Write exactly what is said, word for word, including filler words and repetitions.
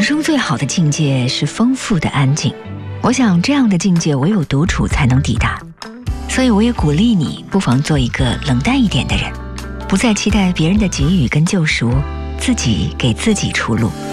生最好的境界是丰富的安静，我想这样的境界唯有独处才能抵达。所以我也鼓励你，不妨做一个冷淡一点的人，不再期待别人的给予跟救赎，自己给自己出路。